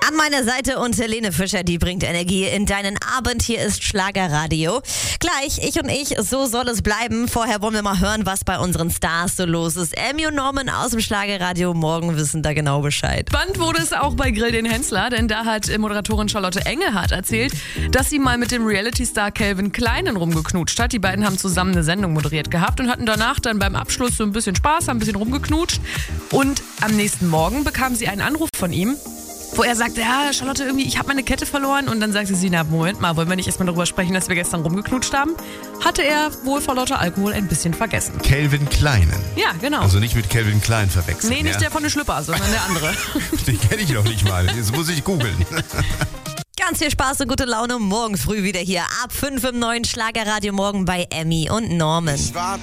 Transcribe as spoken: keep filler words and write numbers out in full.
An meiner Seite und Helene Fischer, die bringt Energie in deinen Abend. Hier ist Schlagerradio. Gleich, ich und ich, so soll es bleiben. Vorher wollen wir mal hören, was bei unseren Stars so los ist. Emmy und Norman aus dem Schlagerradio, morgen wissen da genau Bescheid. Spannend wurde es auch bei Grill den Hensler, denn da hat Moderatorin Charlotte Engelhardt erzählt, dass sie mal mit dem Reality-Star Calvin Kleinen rumgeknutscht hat. Die beiden haben zusammen eine Sendung moderiert gehabt und hatten danach dann beim Abschluss so ein bisschen Spaß, haben ein bisschen rumgeknutscht. Und am nächsten Morgen bekam sie einen Anruf von ihm, wo er sagte, ja, Charlotte, irgendwie, ich habe meine Kette verloren. Und dann sagte sie, na, Moment mal, wollen wir nicht erstmal darüber sprechen, dass wir gestern rumgeknutscht haben? Hatte er wohl vor lauter Alkohol ein bisschen vergessen. Calvin Kleinen. Ja, genau. Also nicht mit Calvin Klein verwechseln. Nee, nicht ja? der von den Schlüpper, sondern der andere. Den kenne ich noch nicht mal. Jetzt muss ich googeln. Ganz viel Spaß und gute Laune morgen früh wieder hier ab fünf im neuen Schlagerradio morgen bei Emmy und Norman.